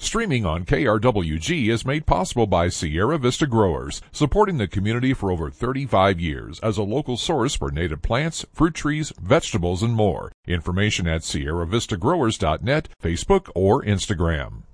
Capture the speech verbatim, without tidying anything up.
Streaming on K R W G is made possible by Sierra Vista Growers, supporting the community for over thirty-five years as a local source for native plants, fruit trees, vegetables, and more. Information at sierra vista growers dot net, Facebook, or Instagram.